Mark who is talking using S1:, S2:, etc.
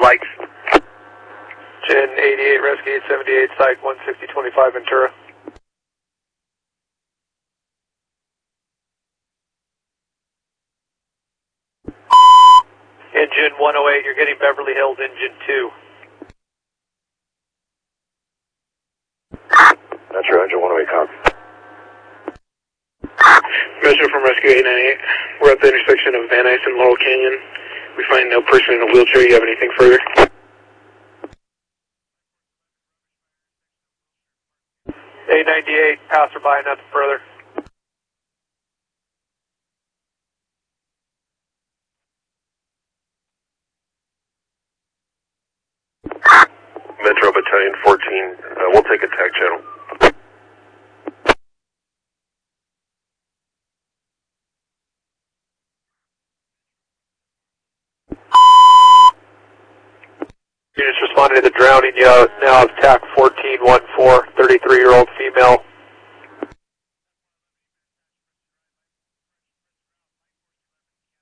S1: lights.
S2: Gen 88, Rescue 878, Psych 16025 Ventura. Engine 108, you're getting Beverly Hills, engine 2.
S3: Metro, engine 108, copy.
S4: Metro from Rescue 898. We're at the intersection of Van Nuys and Laurel Canyon. We find no person in a wheelchair. You have anything further?
S2: 898, passerby, nothing further.
S3: Metro Battalion 14, we'll take a tag channel.
S2: Units responding to the drowning. You now have TAC 1414, 33-year-old female,